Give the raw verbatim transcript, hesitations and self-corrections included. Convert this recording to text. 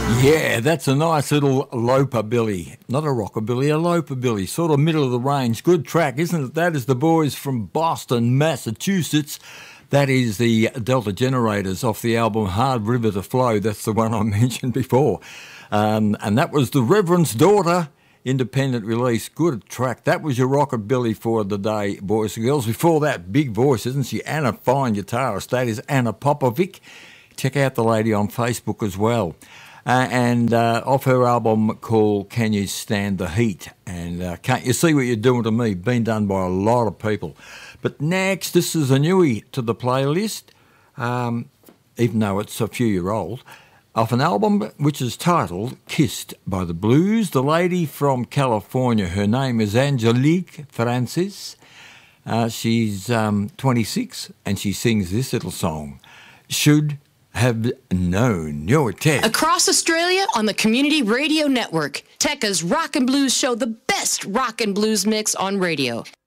Yeah, that's a nice little loper-billy. Not a rockabilly, a loper-billy. Sort of middle of the range. Good track, isn't it? That is the boys from Boston, Massachusetts. That is the Delta Generators off the album Hard River to Flow. That's the one I mentioned before. Um, and that was The Reverend's Daughter, independent release. Good track. That was your rockabilly for the day, boys and girls. Before that, big voice, isn't she? Anna Fine, guitarist. That is Anna Popovic. Check out the lady on Facebook as well. Uh, and uh, off her album called Can You Stand the Heat? And uh, Can't You See What You're Doing to Me? Been done by a lot of people. But next, this is a newie to the playlist, um, even though it's a few year old, off an album which is titled Kissed by the Blues. The lady from California, her name is Angelique Francis. Uh, she's um, twenty-six and she sings this little song, Should Have Known. Your Tech. Across Australia on the Community Radio Network, Tekka's Rock and Blues show, the best rock and blues mix on radio.